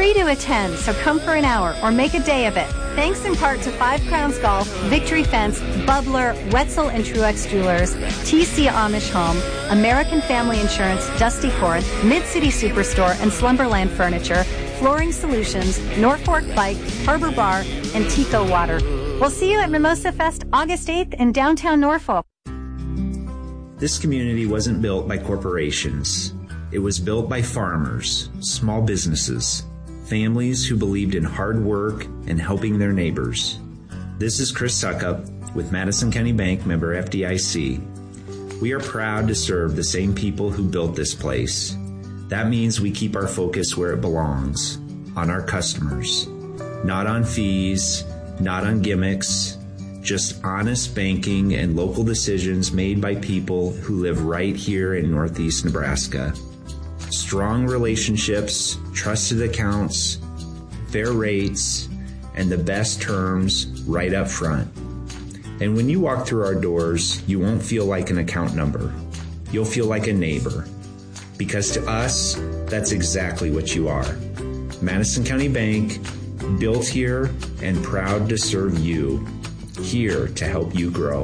Free to attend, so come for an hour or make a day of it. Thanks in part to Five Crowns Golf, Victory Fence, Bubbler, Wetzel and Truex Jewelers, TC Amish Home, American Family Insurance, Dusty Fourth, Mid-City Superstore, and Slumberland Furniture, Flooring Solutions, Norfolk Bike, Harbor Bar, and Tico Water. We'll see you at Mimosa Fest August 8th in downtown Norfolk. This community wasn't built by corporations. It was built by farmers, small businesses, families who believed in hard work and helping their neighbors. This is Chris Suckup with Madison County Bank, member FDIC. We are proud to serve the same people who built this place. That means we keep our focus where it belongs, on our customers. Not on fees, not on gimmicks, just honest banking and local decisions made by people who live right here in Northeast Nebraska. Strong relationships, trusted accounts, fair rates, and the best terms right up front. And when you walk through our doors, you won't feel like an account number. You'll feel like a neighbor. Because to us, that's exactly what you are. Madison County Bank, built here and proud to serve you. Here to help you grow.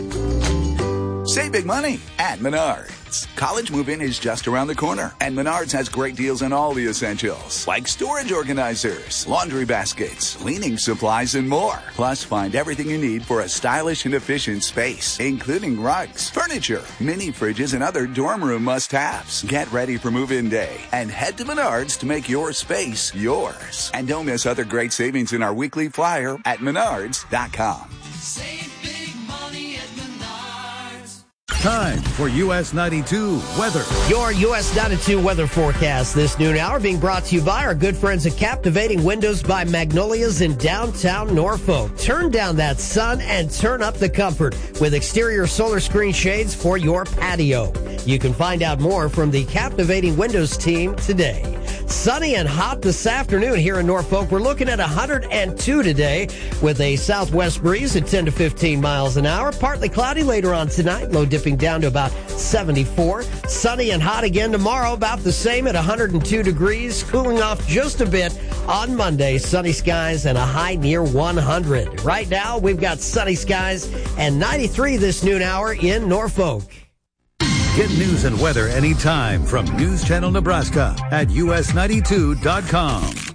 Save big money at Menards. College move-in is just around the corner, and Menards has great deals on all the essentials, like storage organizers, laundry baskets, cleaning supplies, and more. Plus, find everything you need for a stylish and efficient space, including rugs, furniture, mini fridges, and other dorm room must-haves. Get ready for move-in day and head to Menards to make your space yours. And don't miss other great savings in our weekly flyer at menards.com. Save big money at Menards. Time for US 92 weather. Your US 92 weather forecast this noon hour being brought to you by our good friends at Captivating Windows by Magnolias in downtown Norfolk. Turn down that sun and turn up the comfort with exterior solar screen shades for your patio. You can find out more from the Captivating Windows team today. Sunny and hot this afternoon here in Norfolk. We're looking at 102 today with a southwest breeze at 10 to 15 miles an hour. Partly cloudy later on tonight, low dipping down to about 74. Sunny and hot again tomorrow, about the same at 102 degrees, cooling off just a bit on Monday. Sunny skies and a high near 100. Right now, we've got sunny skies and 93 this noon hour in Norfolk. Get news and weather anytime from News Channel Nebraska at us92.com.